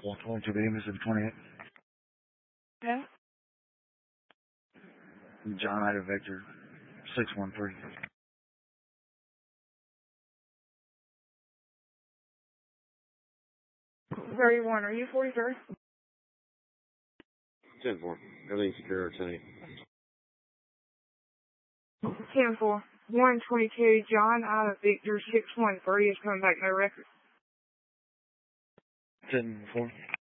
122 to Mississippi 28. Okay. John Ida Vector 613. 31, are you 43? 10-4. Everything's secure, 10-8. 10-4. 122, John Ida Victor 613 is coming back, no record. 10-4.